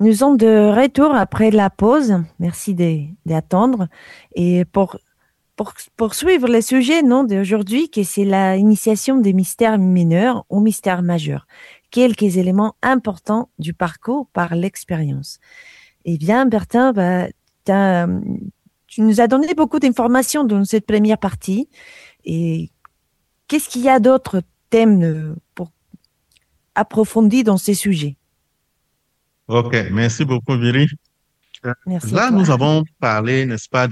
Nous sommes de retour après la pause. Merci d'attendre. Et pour poursuivre le sujet non, d'aujourd'hui, que c'est l'initiation des mystères mineurs aux mystères majeurs. Quelques éléments importants du parcours par l'expérience. Eh bien, Bertin, tu nous as donné beaucoup d'informations dans cette première partie. Et qu'est-ce qu'il y a d'autres thèmes pour approfondir dans ces sujets? Ok, merci beaucoup, Viri. Euh, Merci à Là, toi. nous avons parlé, n'est-ce pas,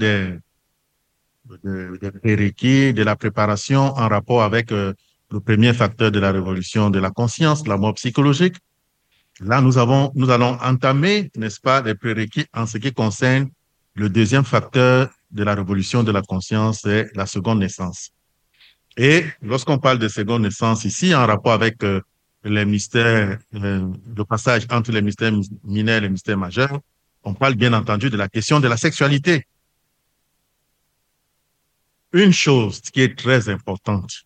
des prérequis, de la préparation en rapport avec le premier facteur de la révolution de la conscience, la mort psychologique. Là, nous allons entamer, n'est-ce pas, les prérequis en ce qui concerne le deuxième facteur de la révolution de la conscience, c'est la seconde naissance. Et lorsqu'on parle de seconde naissance ici, en rapport avec les mystères, le passage entre les mystères mineurs et les mystères majeurs, on parle bien entendu de la question de la sexualité. Une chose qui est très importante,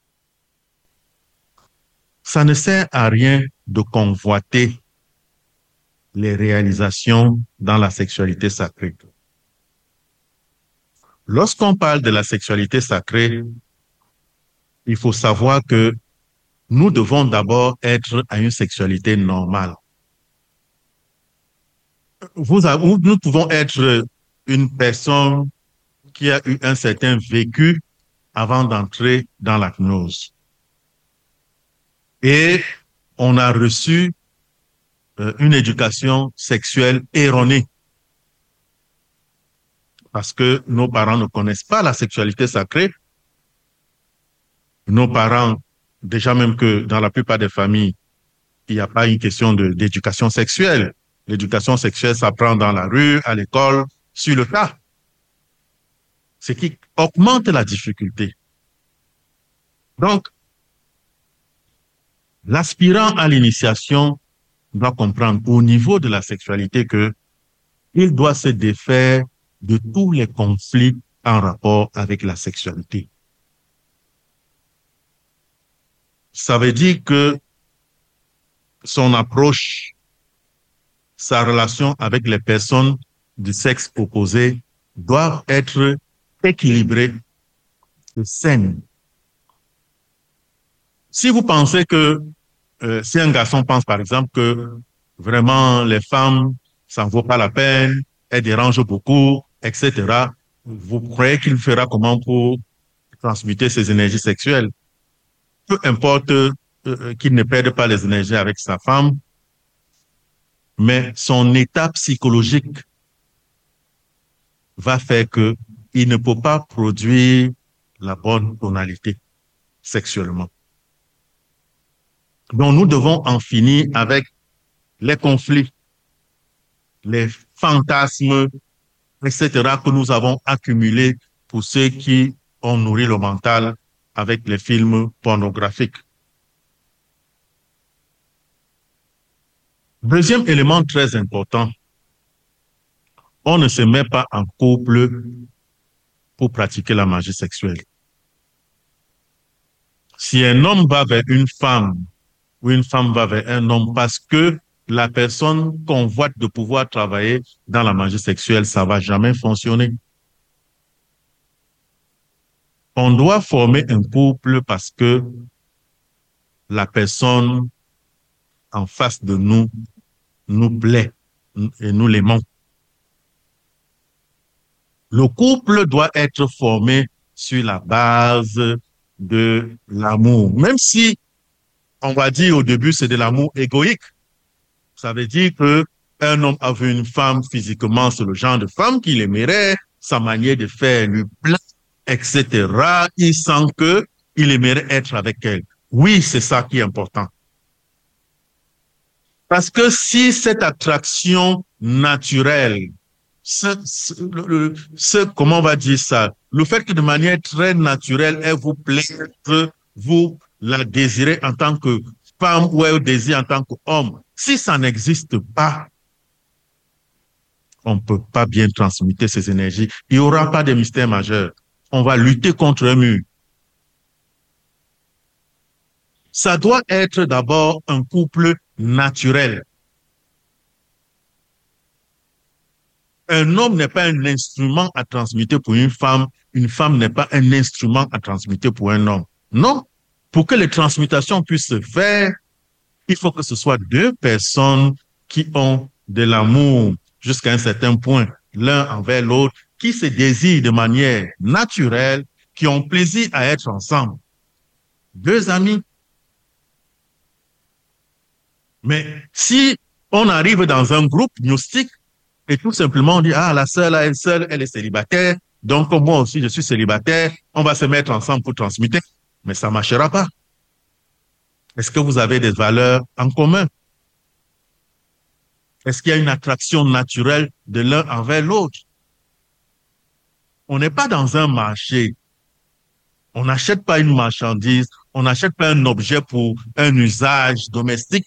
ça ne sert à rien de convoiter les réalisations dans la sexualité sacrée. Lorsqu'on parle de la sexualité sacrée, il faut savoir que nous devons d'abord être à une sexualité normale. Nous pouvons être une personne qui a eu un certain vécu avant d'entrer dans la gnose. Et on a reçu une éducation sexuelle erronée parce que nos parents ne connaissent pas la sexualité sacrée. Nos parents, déjà même que dans la plupart des familles, il n'y a pas une question d'éducation sexuelle. L'éducation sexuelle s'apprend dans la rue, à l'école, sur le tas, ce qui augmente la difficulté. Donc, l'aspirant à l'initiation doit comprendre au niveau de la sexualité que il doit se défaire de tous les conflits en rapport avec la sexualité. Ça veut dire que son approche, sa relation avec les personnes du sexe opposé doivent être équilibrées et saines. Si vous pensez que, si un garçon pense par exemple que vraiment les femmes, ça ne vaut pas la peine, elles dérangent beaucoup, etc., vous croyez qu'il fera comment pour transmuter ses énergies sexuelles? Peu importe qu'il ne perde pas les énergies avec sa femme, mais son état psychologique va faire que il ne peut pas produire la bonne tonalité sexuellement. Donc, nous devons en finir avec les conflits, les fantasmes, etc., que nous avons accumulés pour ceux qui ont nourri le mental avec les films pornographiques. Deuxième élément très important, on ne se met pas en couple pour pratiquer la magie sexuelle. Si un homme va vers une femme ou une femme va vers un homme parce que la personne convoite de pouvoir travailler dans la magie sexuelle, ça va jamais fonctionner. On doit former un couple parce que la personne en face de nous nous plaît et nous l'aimons. Le couple doit être formé sur la base de l'amour, même si on va dire au début c'est de l'amour égoïque. Ça veut dire que un homme a vu une femme physiquement, c'est le genre de femme qu'il aimerait, sa manière de faire lui plaît, etc. Il sent que il aimerait être avec elle. Oui, c'est ça qui est important. Parce que si cette attraction naturelle, comment on va dire ça, le fait que de manière très naturelle, elle vous plaît, que vous la désirez en tant que femme ou elle désire en tant qu'homme, si ça n'existe pas, on ne peut pas bien transmuter ces énergies. Il n'y aura pas de mystère majeur. On va lutter contre un mur. Ça doit être d'abord un couple naturel. Un homme n'est pas un instrument à transmuter pour une femme n'est pas un instrument à transmuter pour un homme. Non, pour que les transmutations puissent se faire, il faut que ce soit deux personnes qui ont de l'amour jusqu'à un certain point, l'un envers l'autre, qui se désirent de manière naturelle, qui ont plaisir à être ensemble. Deux amis. Mais si on arrive dans un groupe gnostique et tout simplement on dit, ah, la sœur, là, elle seule, elle est célibataire, donc moi aussi, je suis célibataire, on va se mettre ensemble pour transmuter, mais ça ne marchera pas. Est-ce que vous avez des valeurs en commun? Est-ce qu'il y a une attraction naturelle de l'un envers l'autre? On n'est pas dans un marché. On n'achète pas une marchandise, on n'achète pas un objet pour un usage domestique.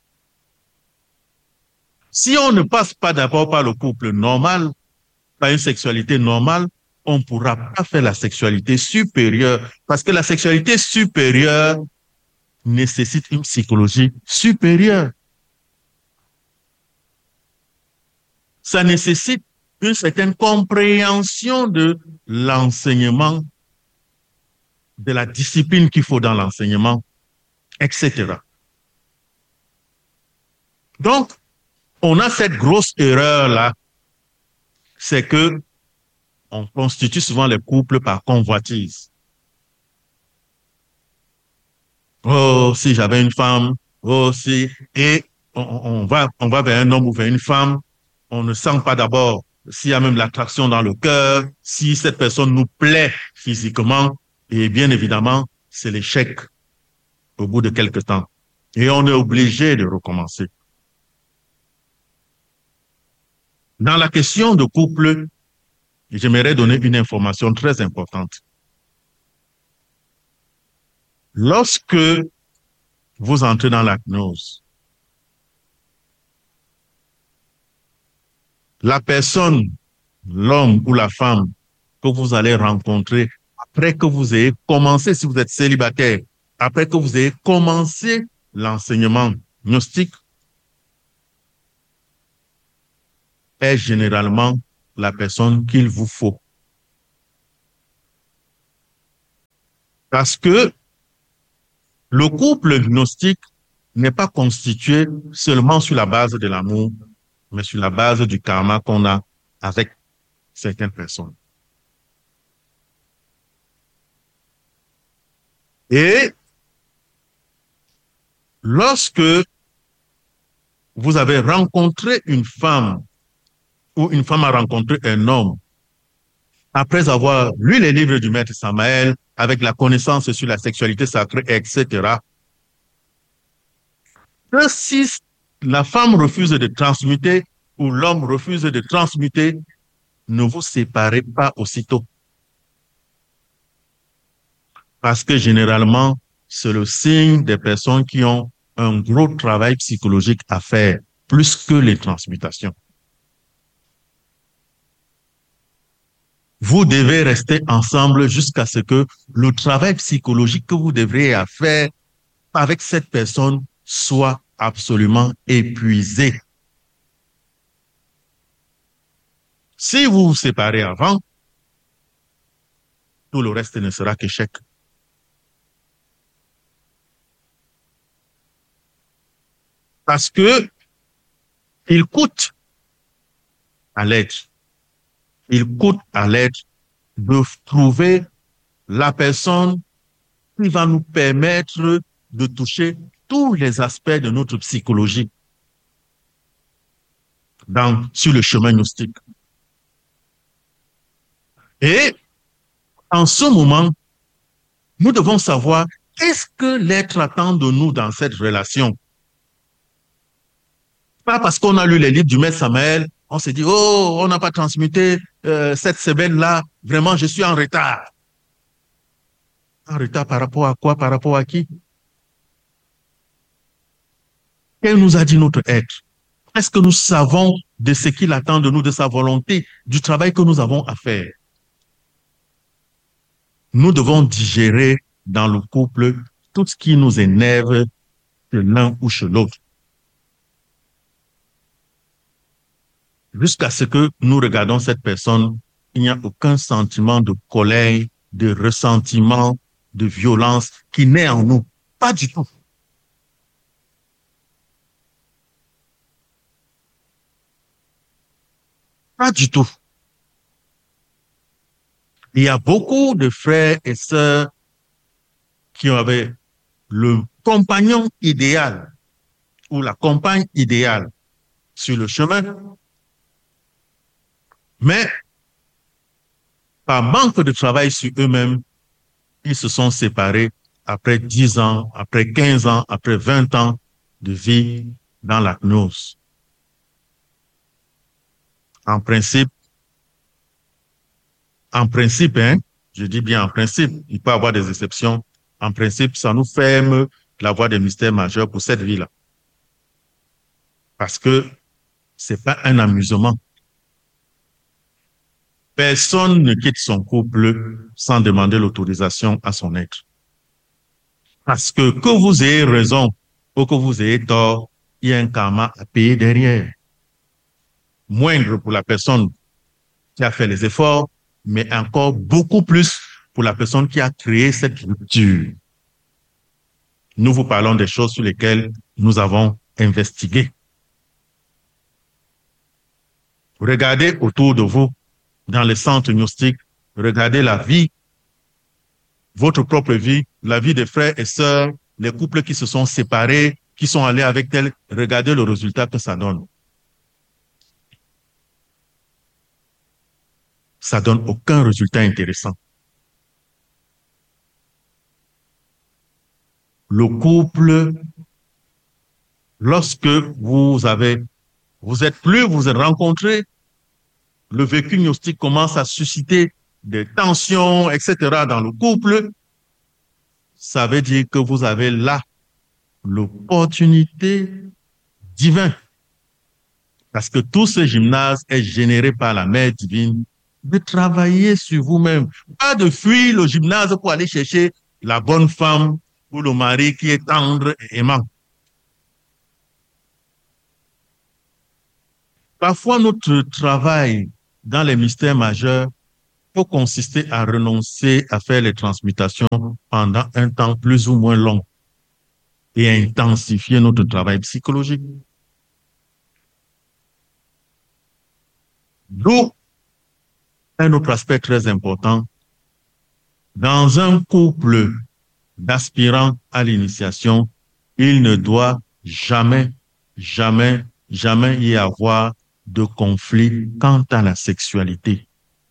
Si on ne passe pas d'abord par le couple normal, par une sexualité normale, on ne pourra pas faire la sexualité supérieure. Parce que la sexualité supérieure nécessite une psychologie supérieure. Ça nécessite une certaine compréhension de l'enseignement, de la discipline qu'il faut dans l'enseignement, etc. Donc, on a cette grosse erreur-là, c'est que on constitue souvent les couples par convoitise. Oh, si j'avais une femme, oh, si, et on va vers un homme ou vers une femme, on ne sent pas d'abord s'il y a même l'attraction dans le cœur, si cette personne nous plaît physiquement, et bien évidemment, c'est l'échec au bout de quelque temps. Et on est obligé de recommencer. Dans la question de couple, j'aimerais donner une information très importante. Lorsque vous entrez dans la gnose, la personne, l'homme ou la femme que vous allez rencontrer après que vous ayez commencé, si vous êtes célibataire, après que vous ayez commencé l'enseignement gnostique, est généralement la personne qu'il vous faut. Parce que le couple gnostique n'est pas constitué seulement sur la base de l'amour, mais sur la base du karma qu'on a avec certaines personnes. Et lorsque vous avez rencontré une femme ou une femme a rencontré un homme, après avoir lu les livres du maître Samael, avec la connaissance sur la sexualité sacrée, etc., que si la femme refuse de transmuter ou l'homme refuse de transmuter, ne vous séparez pas aussitôt. Parce que généralement, c'est le signe des personnes qui ont un gros travail psychologique à faire, plus que les transmutations. Vous devez rester ensemble jusqu'à ce que le travail psychologique que vous devriez faire avec cette personne soit absolument épuisé. Si vous vous séparez avant, tout le reste ne sera qu'échec. Parce que il coûte à l'être, de trouver la personne qui va nous permettre de toucher tous les aspects de notre psychologie sur le chemin gnostique. Et en ce moment, nous devons savoir qu'est-ce que l'être attend de nous dans cette relation. Pas parce qu'on a lu les livres du maître Samael, on s'est dit, oh, on n'a pas transmuté cette semaine-là, vraiment, je suis en retard. En retard par rapport à quoi? Par rapport à qui? Quel nous a dit notre être? Est-ce que nous savons de ce qu'il attend de nous, de sa volonté, du travail que nous avons à faire? Nous devons digérer dans le couple tout ce qui nous énerve chez l'un ou chez l'autre. jusqu'à ce que nous regardons cette personne, il n'y a aucun sentiment de colère, de ressentiment, de violence qui naît en nous. Pas du tout. Pas du tout. Il y a beaucoup de frères et sœurs qui avaient le compagnon idéal ou la compagne idéale sur le chemin, mais par manque de travail sur eux-mêmes, ils se sont séparés après 10 ans, après 15 ans, après 20 ans de vie dans la gnose. En principe, hein, je dis bien en principe, il peut y avoir des exceptions. En principe, ça nous ferme la voie des mystères majeurs pour cette vie-là. Parce que c'est pas un amusement. Personne ne quitte son couple sans demander l'autorisation à son être. Parce que vous ayez raison ou que vous ayez tort, il y a un karma à payer derrière. Moindre pour la personne qui a fait les efforts, mais encore beaucoup plus pour la personne qui a créé cette rupture. Nous vous parlons des choses sur lesquelles nous avons investigué. Regardez autour de vous, dans les centres gnostiques, regardez la vie, votre propre vie, la vie des frères et sœurs, les couples qui se sont séparés, qui sont allés avec tel, regardez le résultat que ça donne. Ça donne aucun résultat intéressant. Le couple, lorsque vous êtes rencontrés, le vécu gnostique commence à susciter des tensions, etc. dans le couple. Ça veut dire que vous avez là l'opportunité divine. Parce que tout ce gymnase est généré par la Mère divine de travailler sur vous-même. Pas de fuir le gymnase pour aller chercher la bonne femme ou le mari qui est tendre et aimant. Parfois, notre travail dans les mystères majeurs peut consister à renoncer à faire les transmutations pendant un temps plus ou moins long et à intensifier notre travail psychologique. D'où un autre aspect très important. Dans un couple d'aspirants à l'initiation, il ne doit jamais y avoir de conflit quant à la sexualité.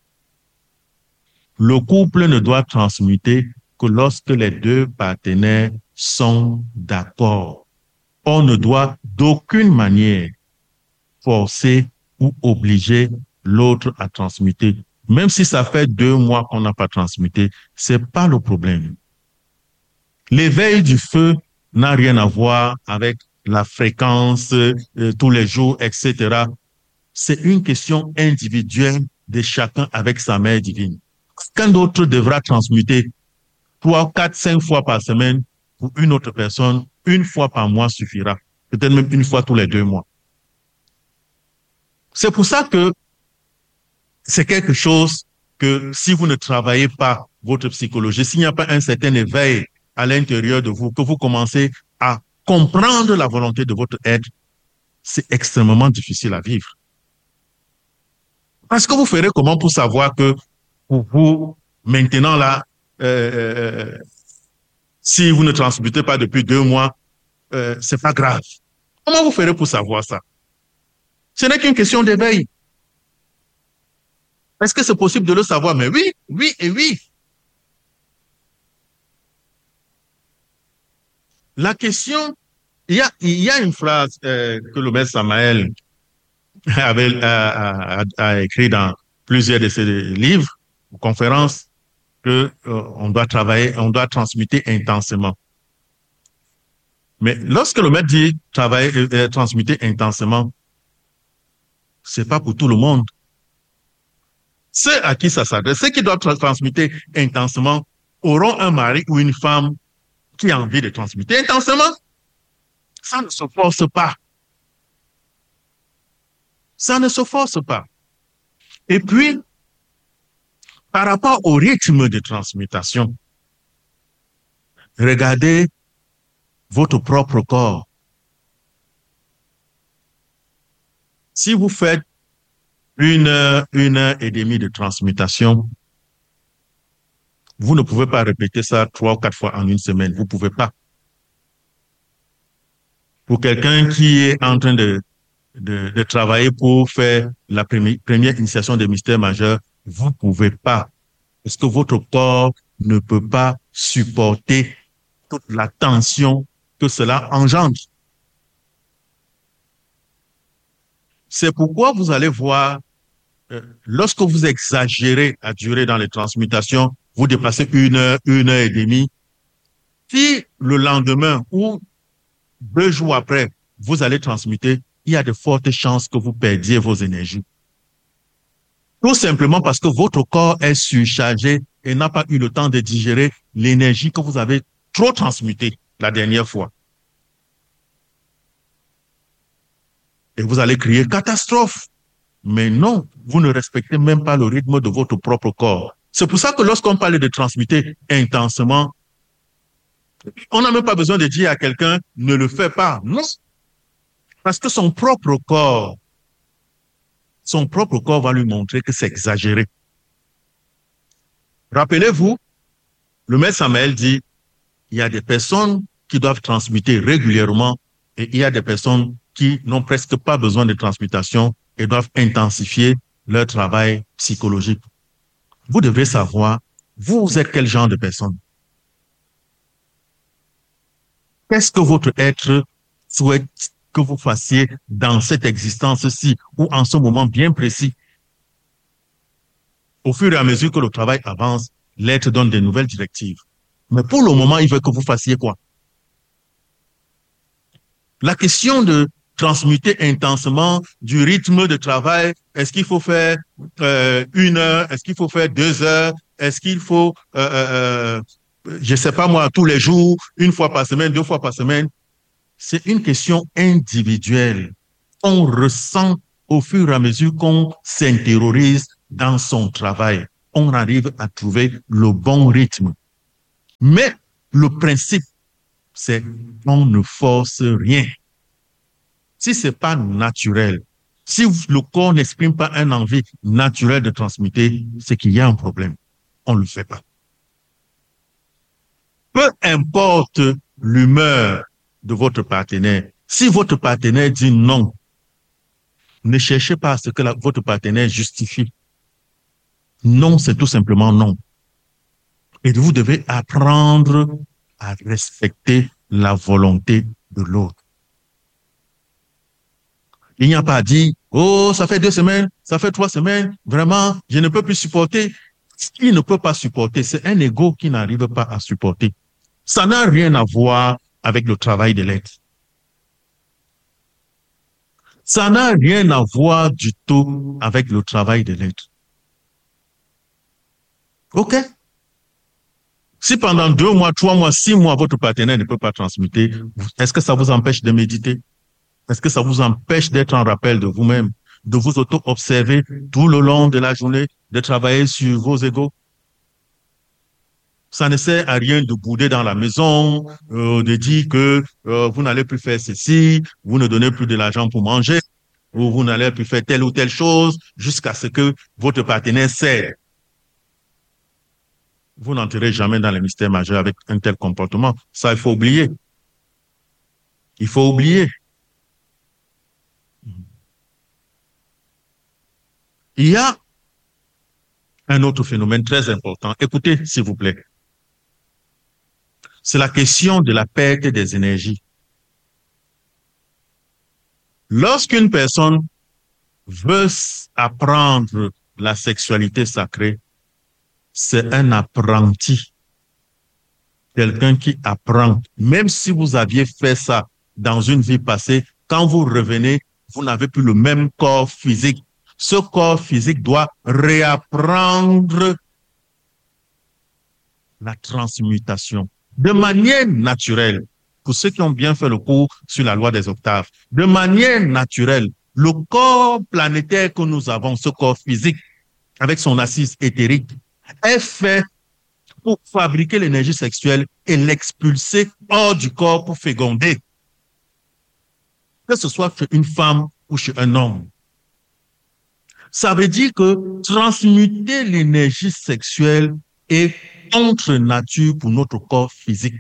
Le couple ne doit transmuter que lorsque les deux partenaires sont d'accord. On ne doit d'aucune manière forcer ou obliger l'autre à transmuter. Même si ça fait 2 mois qu'on n'a pas transmuté, c'est pas le problème. L'éveil du feu n'a rien à voir avec la fréquence tous les jours, etc. C'est une question individuelle de chacun avec sa mère divine. Quelqu'un d'autre devra transmuter 3, 4, 5 fois par semaine pour une autre personne. 1 fois par mois suffira. Peut-être même 1 fois tous les 2 mois. C'est pour ça que c'est quelque chose que si vous ne travaillez pas votre psychologie, s'il n'y a pas un certain éveil à l'intérieur de vous, que vous commencez à comprendre la volonté de votre être, c'est extrêmement difficile à vivre. Parce que vous ferez comment pour savoir que pour vous, maintenant là, si vous ne transmutez pas depuis 2 mois, c'est pas grave. Comment vous ferez pour savoir ça? Ce n'est qu'une question d'éveil. Est-ce que c'est possible de le savoir? Mais oui, oui et oui. La question, il y a une phrase que le maître Samael a écrit dans plusieurs de ses livres ou conférences que on doit travailler, on doit transmuter intensément. Mais lorsque le maître dit travailler, transmuter intensément, c'est pas pour tout le monde. Ceux à qui ça s'adresse, ceux qui doivent transmuter intensément, auront un mari ou une femme qui a envie de transmuter intensément. Ça ne se force pas. Ça ne se force pas. Et puis, par rapport au rythme de transmutation, regardez votre propre corps. Si vous faites 1 heure et demie de transmutation, vous ne pouvez pas répéter ça 3 ou 4 fois en une semaine. Vous ne pouvez pas. Pour quelqu'un qui est en train de travailler pour faire la première initiation des mystères majeurs, vous ne pouvez pas. Parce que votre corps ne peut pas supporter toute la tension que cela engendre. C'est pourquoi vous allez voir, lorsque vous exagérez à durer dans les transmutations, vous dépassez 1 heure et demie. Si le lendemain ou 2 jours après, vous allez transmuter, il y a de fortes chances que vous perdiez vos énergies. Tout simplement parce que votre corps est surchargé et n'a pas eu le temps de digérer l'énergie que vous avez trop transmutée la dernière fois. Et vous allez crier catastrophe. Mais non, vous ne respectez même pas le rythme de votre propre corps. C'est pour ça que lorsqu'on parle de transmuter intensément, on n'a même pas besoin de dire à quelqu'un ne le fais pas. Non. Parce que son propre corps va lui montrer que c'est exagéré. Rappelez-vous, le maître Samael dit, il y a des personnes qui doivent transmuter régulièrement et il y a des personnes qui n'ont presque pas besoin de transmutation et doivent intensifier leur travail psychologique. Vous devez savoir, vous êtes quel genre de personne? Qu'est-ce que votre être souhaite que vous fassiez dans cette existence-ci ou en ce moment bien précis? Au fur et à mesure que le travail avance, l'être donne de nouvelles directives. Mais pour le moment, il veut que vous fassiez quoi? La question de transmuter intensément du rythme de travail, est-ce qu'il faut faire 1 heure, est-ce qu'il faut faire 2 heures, est-ce qu'il faut, je sais pas moi, tous les jours, 1 fois par semaine, 2 fois par semaine? C'est une question individuelle. On ressent au fur et à mesure qu'on s'intériorise dans son travail. On arrive à trouver le bon rythme. Mais le principe, c'est qu'on ne force rien. Si c'est pas naturel, si le corps n'exprime pas une envie naturelle de transmuter, c'est qu'il y a un problème. On ne le fait pas. Peu importe l'humeur de votre partenaire, si votre partenaire dit non, ne cherchez pas à ce que votre partenaire justifie. Non, c'est tout simplement non. Et vous devez apprendre à respecter la volonté de l'autre. Il n'y a pas à dire, oh, ça fait 2 semaines, ça fait 3 semaines, vraiment, je ne peux plus supporter. Ce qu'il ne peut pas supporter, c'est un ego qui n'arrive pas à supporter. Ça n'a rien à voir avec le travail de l'être. Ça n'a rien à voir du tout avec le travail de l'être. OK? Si pendant 2 mois, 3 mois, 6 mois, votre partenaire ne peut pas transmuter, est-ce que ça vous empêche de méditer? Est-ce que ça vous empêche d'être en rappel de vous-même, de vous auto-observer tout le long de la journée, de travailler sur vos égos? Ça ne sert à rien de bouder dans la maison, de dire que vous n'allez plus faire ceci, vous ne donnez plus de l'argent pour manger, ou vous n'allez plus faire telle ou telle chose jusqu'à ce que votre partenaire cède. Vous n'entrez jamais dans les mystères majeurs avec un tel comportement. Ça, il faut oublier. Il faut oublier. Il y a un autre phénomène très important. Écoutez, s'il vous plaît. C'est la question de la perte des énergies. Lorsqu'une personne veut apprendre la sexualité sacrée, c'est un apprenti. Quelqu'un qui apprend. Même si vous aviez fait ça dans une vie passée, quand vous revenez, vous n'avez plus le même corps physique. Ce corps physique doit réapprendre la transmutation de manière naturelle. Pour ceux qui ont bien fait le cours sur la loi des octaves, de manière naturelle, le corps planétaire que nous avons, ce corps physique, avec son assise éthérique, est fait pour fabriquer l'énergie sexuelle et l'expulser hors du corps pour féconder. Que ce soit chez une femme ou chez un homme. Ça veut dire que transmuter l'énergie sexuelle est contre nature pour notre corps physique.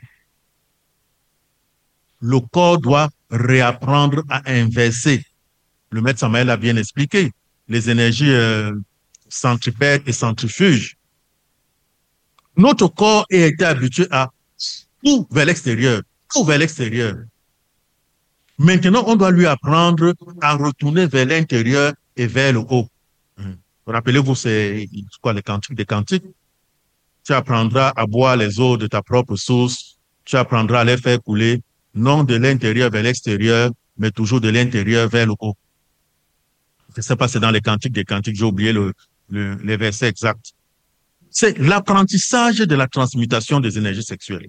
Le corps doit réapprendre à inverser. Le maître Samael a bien expliqué les énergies centripètes et centrifuges. Notre corps a été habitué à tout vers l'extérieur, tout vers l'extérieur. Maintenant, on doit lui apprendre à retourner vers l'intérieur et vers le haut. Rappelez-vous, c'est quoi les cantiques des cantiques? Tu apprendras à boire les eaux de ta propre source, tu apprendras à les faire couler, non de l'intérieur vers l'extérieur, mais toujours de l'intérieur vers le haut. Je ne sais pas, c'est dans les cantiques des cantiques, j'ai oublié les versets exacts. C'est l'apprentissage de la transmutation des énergies sexuelles.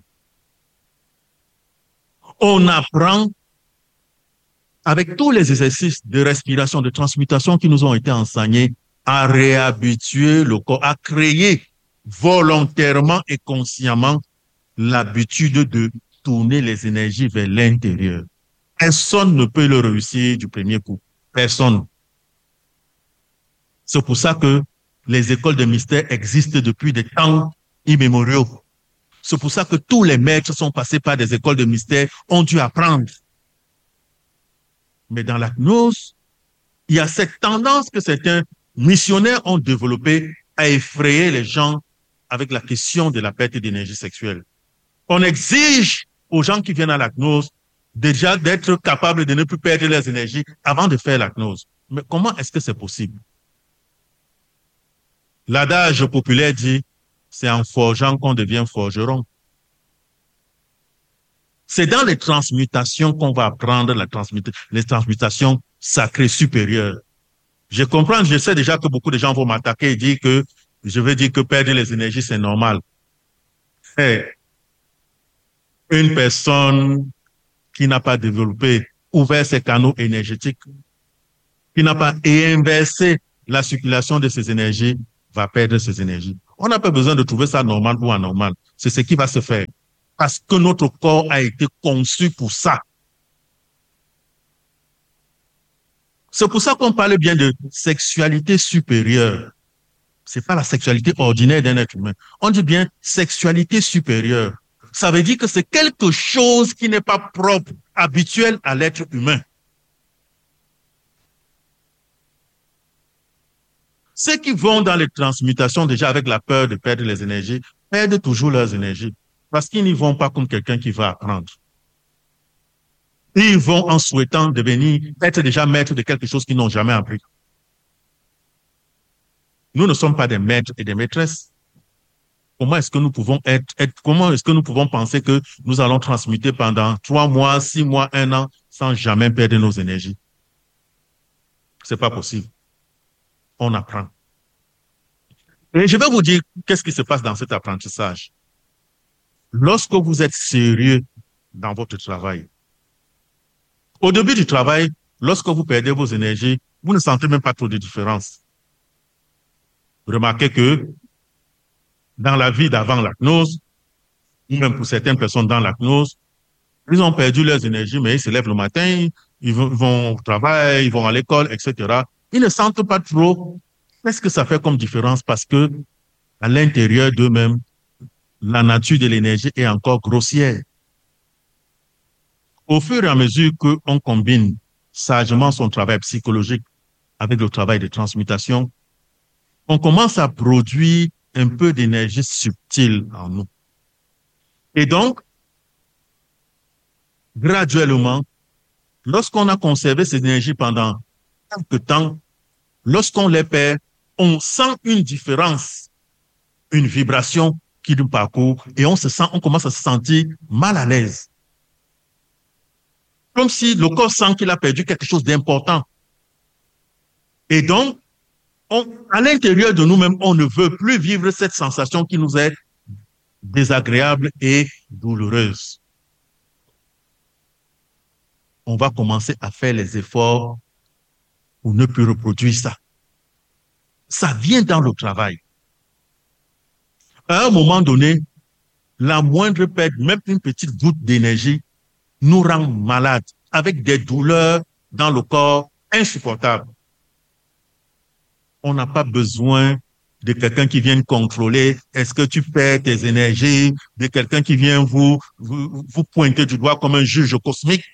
On apprend avec tous les exercices de respiration, de transmutation qui nous ont été enseignés, à réhabituer le corps, à créer volontairement et consciemment l'habitude de tourner les énergies vers l'intérieur. Personne ne peut le réussir du premier coup. Personne. C'est pour ça que les écoles de mystère existent depuis des temps immémoriaux. C'est pour ça que tous les maîtres sont passés par des écoles de mystère, ont dû apprendre. Mais dans la gnose, il y a cette tendance que certains missionnaires ont développée à effrayer les gens avec la question de la perte d'énergie sexuelle. On exige aux gens qui viennent à la gnose déjà d'être capables de ne plus perdre leurs énergies avant de faire la gnose. Mais comment est-ce que c'est possible? L'adage populaire dit, c'est en forgeant qu'on devient forgeron. C'est dans les transmutations qu'on va apprendre les transmutations sacrées supérieures. Je comprends, je sais déjà que beaucoup de gens vont m'attaquer et dire que je veux dire que perdre les énergies, c'est normal. Hey, une personne qui n'a pas développé, ouvert ses canaux énergétiques, qui n'a pas inversé la circulation de ses énergies, va perdre ses énergies. On n'a pas besoin de trouver ça normal ou anormal. C'est ce qui va se faire. Parce que notre corps a été conçu pour ça. C'est pour ça qu'on parle bien de sexualité supérieure. C'est pas la sexualité ordinaire d'un être humain. On dit bien sexualité supérieure. Ça veut dire que c'est quelque chose qui n'est pas propre, habituel à l'être humain. Ceux qui vont dans les transmutations déjà avec la peur de perdre les énergies, perdent toujours leurs énergies. Parce qu'ils n'y vont pas comme quelqu'un qui va apprendre. Ils vont en souhaitant devenir, être déjà maîtres de quelque chose qu'ils n'ont jamais appris. Nous ne sommes pas des maîtres et des maîtresses. Comment est-ce que nous pouvons comment est-ce que nous pouvons penser que nous allons transmuter pendant 3 mois, 6 mois, 1 an, sans jamais perdre nos énergies? C'est pas possible. On apprend. Et je vais vous dire qu'est-ce qui se passe dans cet apprentissage. Lorsque vous êtes sérieux dans votre travail, au début du travail, lorsque vous perdez vos énergies, vous ne sentez même pas trop de différence. Remarquez que dans la vie d'avant la gnose, ou même pour certaines personnes dans la gnose, ils ont perdu leurs énergies, mais ils se lèvent le matin, ils vont au travail, ils vont à l'école, etc. Ils ne sentent pas trop. Qu'est-ce que ça fait comme différence? Parce que à l'intérieur d'eux-mêmes, la nature de l'énergie est encore grossière. Au fur et à mesure qu'on combine sagement son travail psychologique avec le travail de transmutation, on commence à produire un peu d'énergie subtile en nous. Et donc, graduellement, lorsqu'on a conservé ces énergies pendant quelque temps, lorsqu'on les perd, on sent une différence, une vibration qui nous parcourt et on commence à se sentir mal à l'aise. Comme si le corps sent qu'il a perdu quelque chose d'important. Et donc, à l'intérieur de nous-mêmes, on ne veut plus vivre cette sensation qui nous est désagréable et douloureuse. On va commencer à faire les efforts pour ne plus reproduire ça. Ça vient dans le travail. À un moment donné, la moindre perte, même une petite goutte d'énergie, nous rend malades avec des douleurs dans le corps insupportables. On n'a pas besoin de quelqu'un qui vienne contrôler est-ce que tu perds tes énergies, de quelqu'un qui vient vous pointer du doigt comme un juge cosmique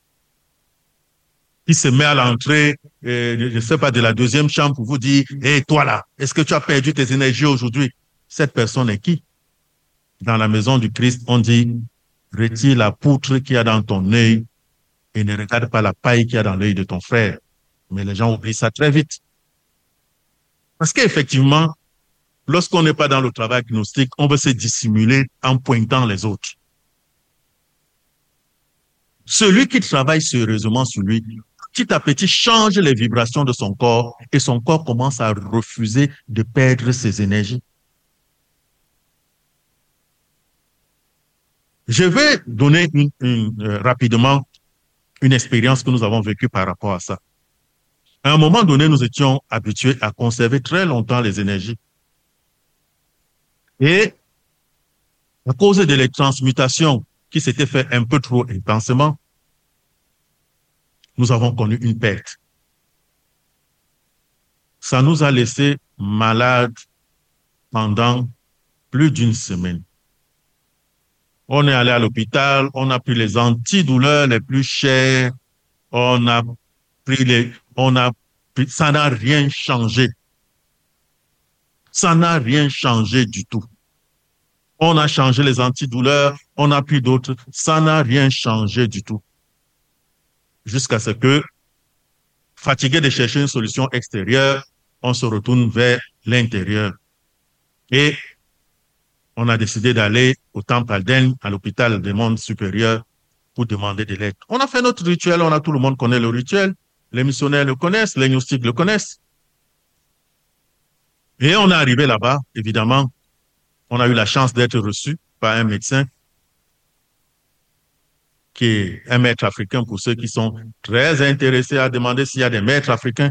qui se met à l'entrée, je ne sais pas, de la deuxième chambre pour vous dire « Hé, toi là, est-ce que tu as perdu tes énergies aujourd'hui ?» Cette personne est qui? Dans la maison du Christ, on dit « Retire la poutre qu'il y a dans ton œil et ne regarde pas la paille qu'il y a dans l'œil de ton frère. » Mais les gens oublient ça très vite. Parce qu'effectivement, lorsqu'on n'est pas dans le travail gnostique, on veut se dissimuler en pointant les autres. Celui qui travaille sérieusement sur lui, petit à petit, change les vibrations de son corps et son corps commence à refuser de perdre ses énergies. Je vais donner rapidement une expérience que nous avons vécue par rapport à ça. À un moment donné, nous étions habitués à conserver très longtemps les énergies. Et à cause de les transmutations qui s'étaient faites un peu trop intensément, nous avons connu une perte. Ça nous a laissés malades pendant plus d'une semaine. On est allé à l'hôpital, on a pris les antidouleurs les plus chers, ça n'a rien changé. Ça n'a rien changé du tout. On a changé les antidouleurs, on a pris d'autres, ça n'a rien changé du tout. Jusqu'à ce que, fatigué de chercher une solution extérieure, on se retourne vers l'intérieur. Et on a décidé d'aller au temple Alden, à l'hôpital des mondes supérieurs, pour demander de l'aide. On a fait notre rituel, tout le monde connaît le rituel, les missionnaires le connaissent, les gnostiques le connaissent. Et on est arrivé là-bas, évidemment, on a eu la chance d'être reçu par un médecin qui est un maître africain pour ceux qui sont très intéressés à demander s'il y a des maîtres africains.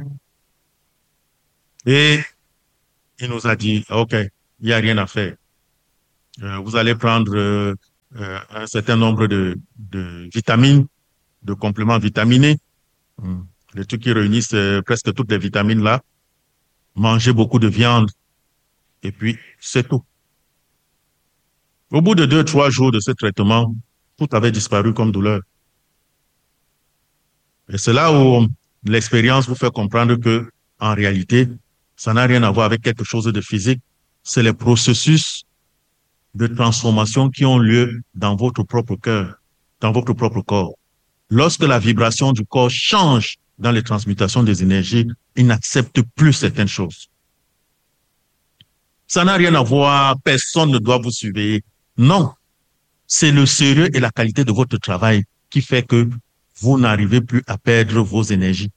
Et il nous a dit, OK, il n'y a rien à faire. Vous allez prendre un certain nombre de vitamines, de compléments vitaminés, les trucs qui réunissent presque toutes les vitamines là, manger beaucoup de viande, et puis c'est tout. Au bout de 2-3 jours de ce traitement, tout avait disparu comme douleur. Et c'est là où l'expérience vous fait comprendre que, en réalité, ça n'a rien à voir avec quelque chose de physique. C'est les processus de transformation qui ont lieu dans votre propre cœur, dans votre propre corps. Lorsque la vibration du corps change dans les transmutations des énergies, il n'accepte plus certaines choses. Ça n'a rien à voir, personne ne doit vous surveiller. Non, c'est le sérieux et la qualité de votre travail qui fait que vous n'arrivez plus à perdre vos énergies.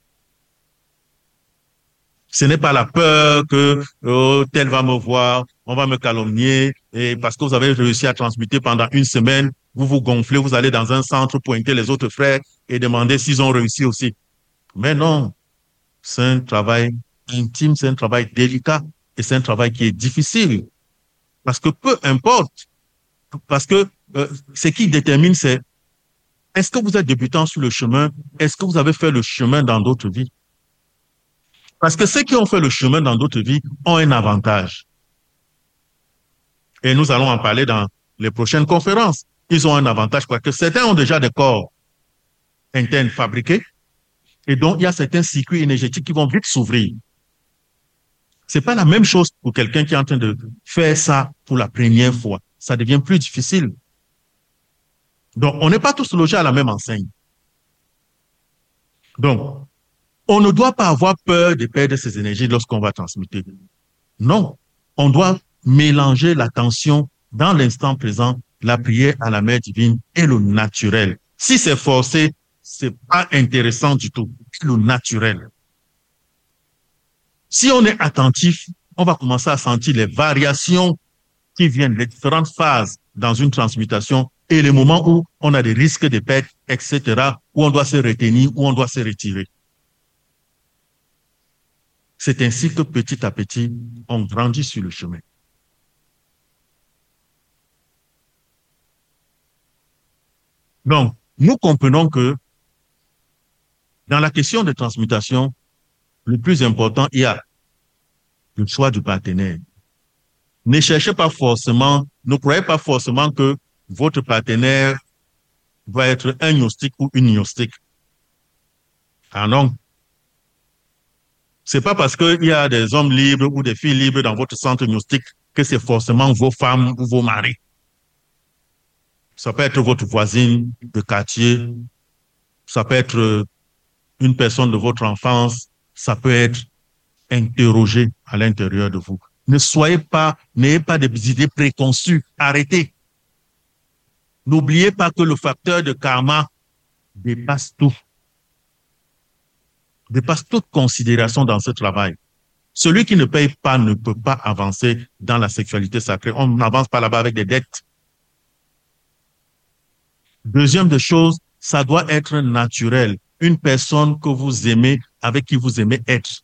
Ce n'est pas la peur que tel va me voir, on va me calomnier, et parce que vous avez réussi à transmuter pendant une semaine, vous vous gonflez, vous allez dans un centre pointer les autres frères et demander s'ils ont réussi aussi. Mais non, c'est un travail intime, c'est un travail délicat et c'est un travail qui est difficile. Parce que peu importe, parce que ce qui détermine, c'est est-ce que vous êtes débutant sur le chemin, est-ce que vous avez fait le chemin dans d'autres vies? Parce que ceux qui ont fait le chemin dans d'autres vies ont un avantage. Et nous allons en parler dans les prochaines conférences. Ils ont un avantage parce que certains ont déjà des corps internes fabriqués et donc il y a certains circuits énergétiques qui vont vite s'ouvrir. C'est pas la même chose pour quelqu'un qui est en train de faire ça pour la première fois. Ça devient plus difficile. Donc, on n'est pas tous logés à la même enseigne. Donc, on ne doit pas avoir peur de perdre ses énergies lorsqu'on va transmuter. Non, on doit mélanger l'attention dans l'instant présent, la prière à la Mère divine et le naturel. Si c'est forcé, c'est pas intéressant du tout. Le naturel. Si on est attentif, on va commencer à sentir les variations qui viennent, les différentes phases dans une transmutation et les moments où on a des risques de perte, etc., où on doit se retenir, où on doit se retirer. C'est ainsi que petit à petit, on grandit sur le chemin. Donc, nous comprenons que dans la question de transmutation, le plus important, il y a le choix du partenaire. Ne cherchez pas forcément, ne croyez pas forcément que votre partenaire va être un gnostique ou une gnostique. Ah non. C'est pas parce qu'il y a des hommes libres ou des filles libres dans votre centre gnostique que c'est forcément vos femmes ou vos maris. Ça peut être votre voisine de quartier, ça peut être une personne de votre enfance, ça peut être interrogé à l'intérieur de vous. N'ayez pas des idées préconçues. Arrêtez. N'oubliez pas que le facteur de karma dépasse tout, dépasse toute considération dans ce travail. Celui qui ne paye pas ne peut pas avancer dans la sexualité sacrée. On n'avance pas là-bas avec des dettes. Deuxième des choses, ça doit être naturel. Une personne que vous aimez, avec qui vous aimez être.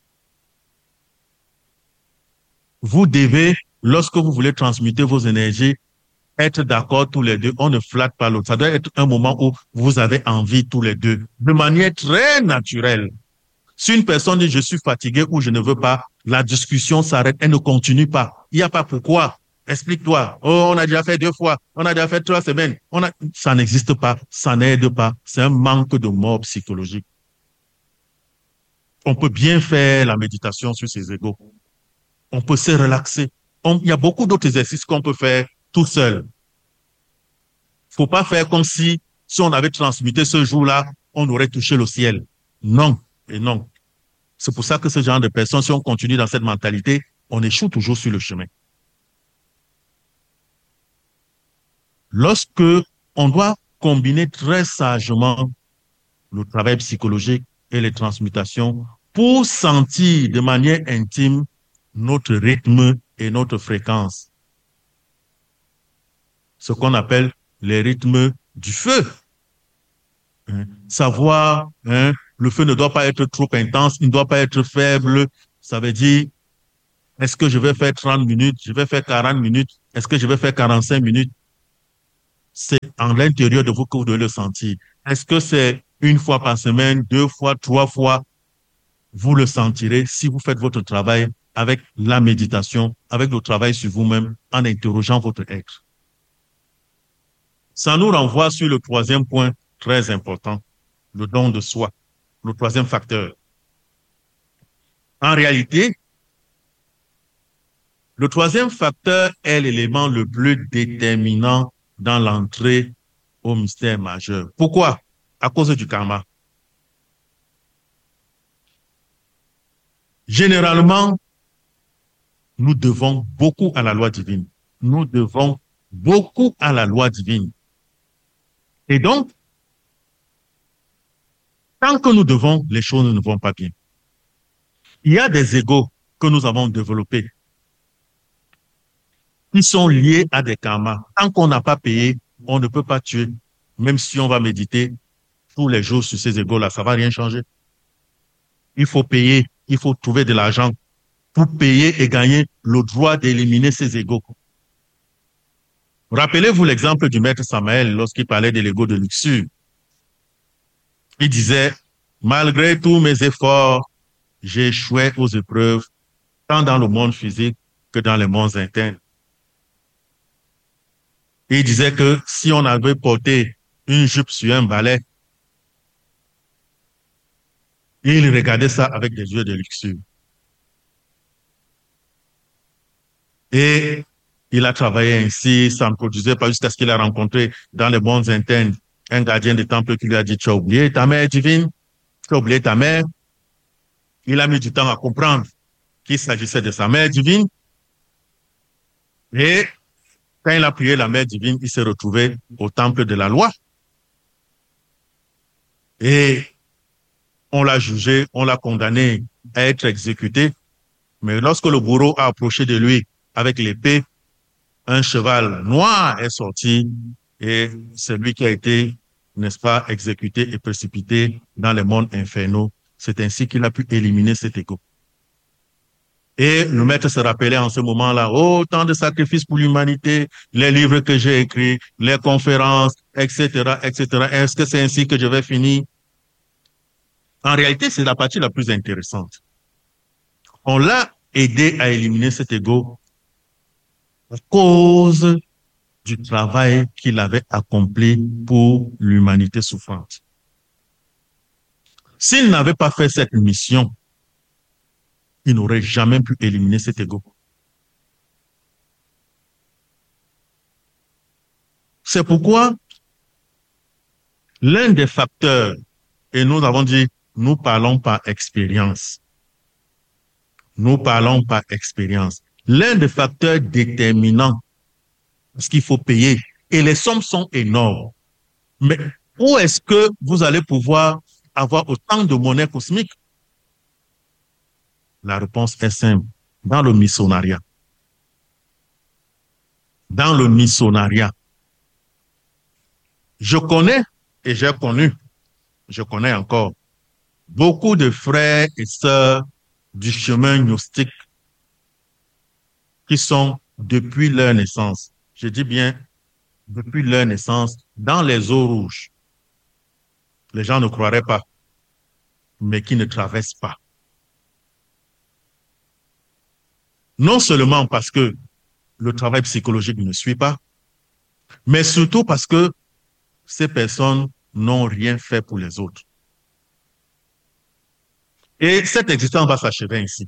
Vous devez, lorsque vous voulez transmuter vos énergies, être d'accord tous les deux. On ne flatte pas l'autre. Ça doit être un moment où vous avez envie tous les deux, de manière très naturelle. Si une personne dit je suis fatigué ou je ne veux pas, la discussion s'arrête, elle ne continue pas. Il n'y a pas pourquoi. Explique-toi. Oh, on a déjà fait 2 fois, on a déjà fait 3 semaines. Ça n'existe pas, ça n'aide pas. C'est un manque de mort psychologique. On peut bien faire la méditation sur ses égos. On peut se relaxer. Il y a beaucoup d'autres exercices qu'on peut faire tout seul. Faut pas faire comme si on avait transmuté ce jour-là, on aurait touché le ciel. Non et non. C'est pour ça que ce genre de personnes, si on continue dans cette mentalité, on échoue toujours sur le chemin. Lorsque on doit combiner très sagement le travail psychologique et les transmutations pour sentir de manière intime notre rythme et notre fréquence. Ce qu'on appelle les rythmes du feu. Savoir, le feu ne doit pas être trop intense, il ne doit pas être faible. Ça veut dire, est-ce que je vais faire 30 minutes, je vais faire 40 minutes, est-ce que je vais faire 45 minutes? C'est en l'intérieur de vous que vous devez le sentir. Est-ce que c'est 1 fois par semaine, 2 fois, 3 fois? Vous le sentirez si vous faites votre travail avec la méditation, avec le travail sur vous-même, en interrogeant votre être. Ça nous renvoie sur le 3e point très important, le don de soi, le 3e facteur. En réalité, le 3e facteur est l'élément le plus déterminant dans l'entrée au mystère majeur. Pourquoi? À cause du karma. Généralement, nous devons beaucoup à la loi divine. Nous devons beaucoup à la loi divine. Et donc, tant que nous devons, les choses ne vont pas bien. Il y a des égos que nous avons développés qui sont liés à des karmas. Tant qu'on n'a pas payé, on ne peut pas tuer. Même si on va méditer tous les jours sur ces égos-là, ça ne va rien changer. Il faut payer, il faut trouver de l'argent pour payer et gagner le droit d'éliminer ces égos. Rappelez-vous l'exemple du maître Samael lorsqu'il parlait de l'ego de luxure. Il disait, malgré tous mes efforts, j'ai échoué aux épreuves, tant dans le monde physique que dans les mondes internes. Il disait que si on avait porté une jupe sur un balai, il regardait ça avec des yeux de luxure. Et il a travaillé ainsi, ça ne produisait pas jusqu'à ce qu'il a rencontré dans les mondes internes un gardien de temple qui lui a dit, tu as oublié ta mère divine, tu as oublié ta mère. Il a mis du temps à comprendre qu'il s'agissait de sa mère divine. Et quand il a prié la mère divine, il s'est retrouvé au temple de la loi. Et on l'a jugé, on l'a condamné à être exécuté. Mais lorsque le bourreau a approché de lui avec l'épée, un cheval noir est sorti et c'est lui qui a été, n'est-ce pas, exécuté et précipité dans les mondes infernaux. C'est ainsi qu'il a pu éliminer cet égo. Et le maître se rappelait en ce moment-là, oh, tant de sacrifices pour l'humanité, les livres que j'ai écrits, les conférences, etc., etc. Est-ce que c'est ainsi que je vais finir? En réalité, c'est la partie la plus intéressante. On l'a aidé à éliminer cet ego à cause du travail qu'il avait accompli pour l'humanité souffrante. S'il n'avait pas fait cette mission, il n'aurait jamais pu éliminer cet ego. C'est pourquoi l'un des facteurs, et nous avons dit, nous parlons par expérience. Nous parlons par expérience. L'un des facteurs déterminants, parce qu'il faut payer, et les sommes sont énormes. Mais où est-ce que vous allez pouvoir avoir autant de monnaie cosmique? La réponse est simple. Dans le missionariat. Dans le missionariat. Je connais et j'ai connu, je connais encore, beaucoup de frères et sœurs du chemin gnostique qui sont depuis leur naissance, je dis bien depuis leur naissance, dans les eaux rouges. Les gens ne croiraient pas, mais qui ne traversent pas. Non seulement parce que le travail psychologique ne suit pas, mais surtout parce que ces personnes n'ont rien fait pour les autres. Et cette existence va s'achever ainsi.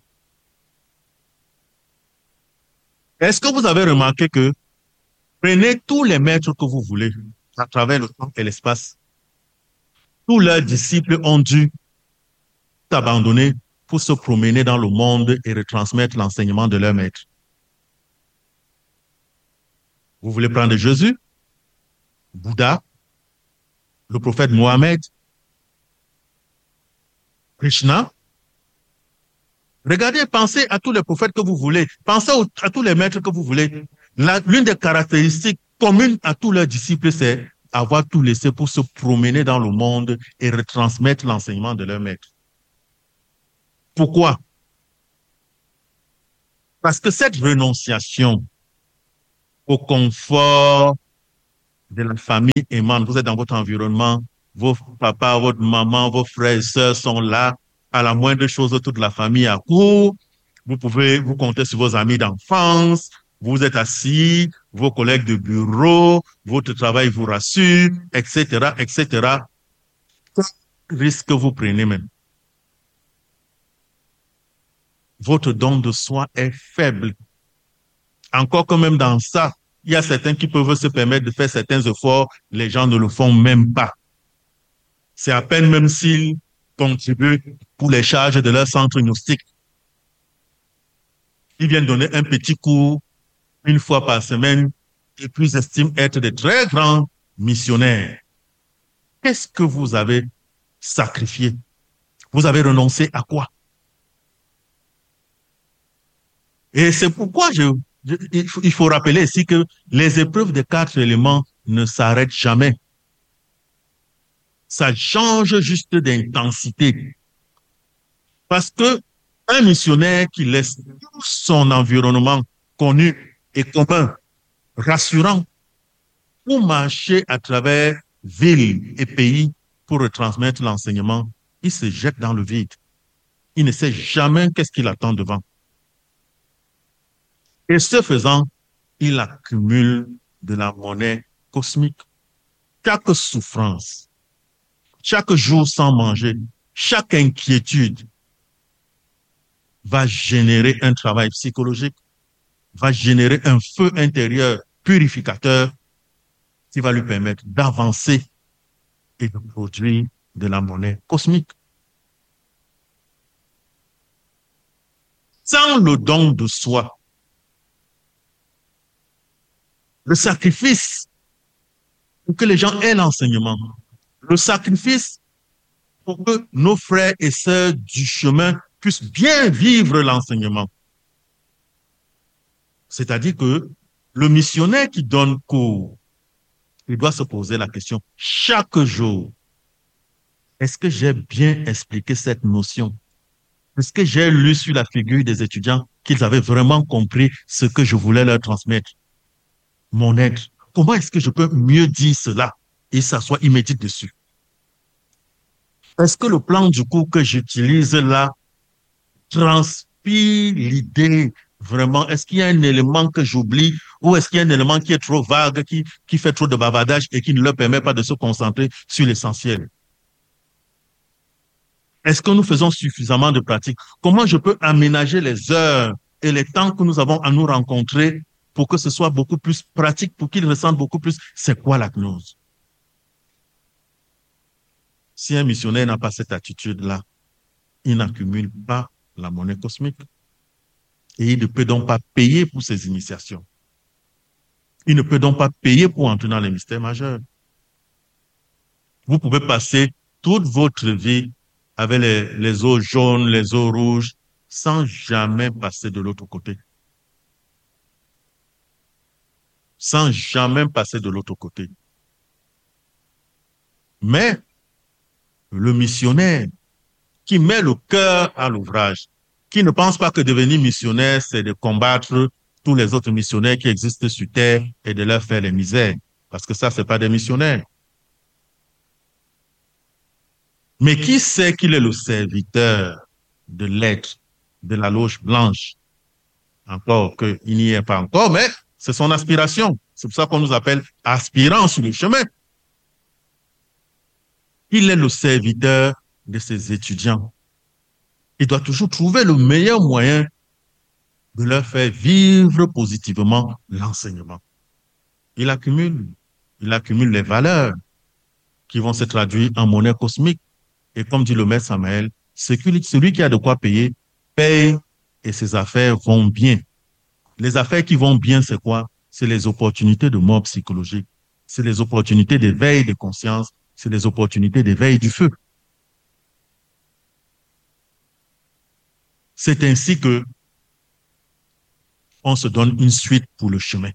Est-ce que vous avez remarqué que prenez tous les maîtres que vous voulez à travers le temps et l'espace, tous leurs disciples ont dû s'abandonner pour se promener dans le monde et retransmettre l'enseignement de leur maître. Vous voulez prendre Jésus, Bouddha, le prophète Mohammed, Krishna. Regardez, pensez à tous les prophètes que vous voulez. Pensez à tous les maîtres que vous voulez. L'une des caractéristiques communes à tous leurs disciples, c'est avoir tout laissé pour se promener dans le monde et retransmettre l'enseignement de leur maître. Pourquoi? Parce que cette renonciation au confort de la famille aimante, vous êtes dans votre environnement, vos papas, votre maman, vos frères et sœurs sont là, à la moindre chose, toute la famille à court. Vous pouvez vous compter sur vos amis d'enfance, vous êtes assis, vos collègues de bureau, votre travail vous rassure, etc., etc. Quel risque vous prenez même? Votre don de soi est faible. Encore que même dans ça, il y a certains qui peuvent se permettre de faire certains efforts, les gens ne le font même pas. C'est à peine même s'ils contribuent pour les charges de leur centre gnostique. Ils viennent donner un petit cours une fois par semaine et puis ils estiment être de très grands missionnaires. Qu'est-ce que vous avez sacrifié? Vous avez renoncé à quoi? Et c'est pourquoi il faut rappeler ici que les épreuves des 4 éléments ne s'arrêtent jamais. Ça change juste d'intensité. Parce que un missionnaire qui laisse tout son environnement connu et commun, rassurant, pour marcher à travers villes et pays pour retransmettre l'enseignement, il se jette dans le vide. Il ne sait jamais qu'est-ce qu'il attend devant. Et ce faisant, il accumule de la monnaie cosmique. Chaque souffrance, chaque jour sans manger, chaque inquiétude va générer un travail psychologique, va générer un feu intérieur purificateur qui va lui permettre d'avancer et de produire de la monnaie cosmique. Sans le don de soi, le sacrifice pour que les gens aient l'enseignement, le sacrifice pour que nos frères et sœurs du chemin puissent bien vivre l'enseignement. C'est-à-dire que le missionnaire qui donne cours, il doit se poser la question chaque jour, est-ce que j'ai bien expliqué cette notion? Est-ce que j'ai lu sur la figure des étudiants qu'ils avaient vraiment compris ce que je voulais leur transmettre, mon aide. Comment est-ce que je peux mieux dire cela et s'asseoir immédiat dessus? Est-ce que le plan du coup que j'utilise là transpire l'idée vraiment? Est-ce qu'il y a un élément que j'oublie ou est-ce qu'il y a un élément qui est trop vague, qui fait trop de bavardage et qui ne leur permet pas de se concentrer sur l'essentiel? Est-ce que nous faisons suffisamment de pratique? Comment je peux aménager les heures et les temps que nous avons à nous rencontrer pour que ce soit beaucoup plus pratique, pour qu'ils ressentent beaucoup plus c'est quoi la gnose? Si un missionnaire n'a pas cette attitude-là, il n'accumule pas la monnaie cosmique. Et il ne peut donc pas payer pour ses initiations. Il ne peut donc pas payer pour entrer dans les mystères majeurs. Vous pouvez passer toute votre vie avec les eaux jaunes, les eaux rouges, sans jamais passer de l'autre côté. Sans jamais passer de l'autre côté. Mais le missionnaire qui met le cœur à l'ouvrage, qui ne pense pas que devenir missionnaire, c'est de combattre tous les autres missionnaires qui existent sur terre et de leur faire les misères. Parce que ça, c'est pas des missionnaires. Mais qui sait qu'il est le serviteur de l'être, de la loge blanche? Encore qu'il n'y est pas encore, mais c'est son aspiration. C'est pour ça qu'on nous appelle aspirants sur le chemin. Il est le serviteur de ses étudiants. Il doit toujours trouver le meilleur moyen de leur faire vivre positivement l'enseignement. Il accumule les valeurs qui vont se traduire en monnaie cosmique. Et comme dit le maître Samael, celui qui a de quoi payer, paye et ses affaires vont bien. Les affaires qui vont bien, c'est quoi? C'est les opportunités de mort psychologique. C'est les opportunités d'éveil de conscience. C'est les opportunités d'éveil du feu. C'est ainsi que on se donne une suite pour le chemin.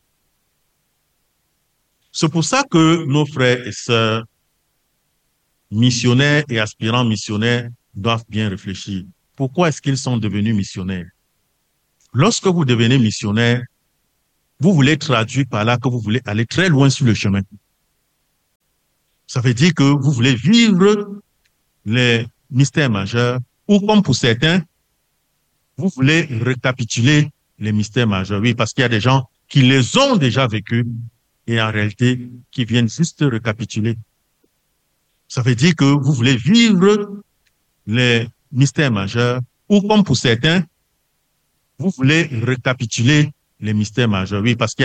C'est pour ça que nos frères et sœurs, missionnaires et aspirants missionnaires, doivent bien réfléchir. Pourquoi est-ce qu'ils sont devenus missionnaires? Lorsque vous devenez missionnaire, vous voulez traduire par là que vous voulez aller très loin sur le chemin. Ça veut dire que vous voulez vivre les mystères majeurs, ou comme pour certains, vous voulez récapituler les mystères majeurs. Oui, parce qu'il y a des gens qui les ont déjà vécus et en réalité qui viennent juste récapituler. Ça veut dire que vous voulez vivre les mystères majeurs, ou comme pour certains, vous voulez récapituler les mystères majeurs. Oui, parce qu'il y a